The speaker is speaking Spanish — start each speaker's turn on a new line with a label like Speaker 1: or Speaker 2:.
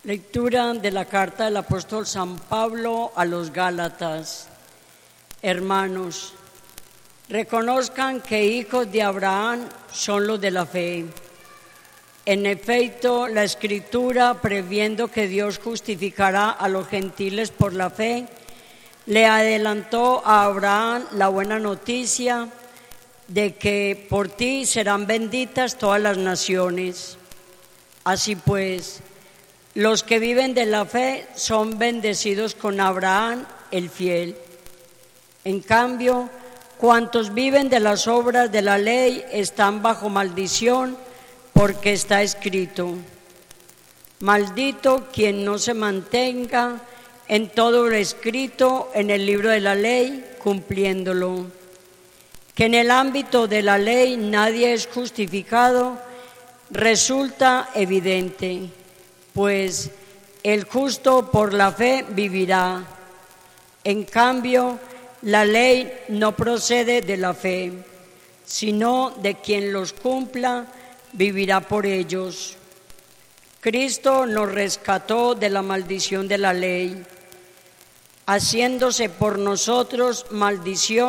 Speaker 1: Lectura de la carta del apóstol San Pablo a los Gálatas. Hermanos, reconozcan que hijos de Abraham son los de la fe. En efecto, la Escritura, previendo que Dios justificará a los gentiles por la fe, le adelantó a Abraham la buena noticia de que por ti serán benditas todas las naciones. Así pues, los que viven de la fe son bendecidos con Abraham el fiel. En cambio, cuantos viven de las obras de la ley están bajo maldición, porque está escrito: maldito quien no se mantenga en todo lo escrito en el libro de la ley, cumpliéndolo. Que en el ámbito de la ley nadie es justificado resulta evidente, pues el justo por la fe vivirá. En cambio, la ley no procede de la fe, sino de quien los cumpla vivirá por ellos. Cristo nos rescató de la maldición de la ley, haciéndose por nosotros maldición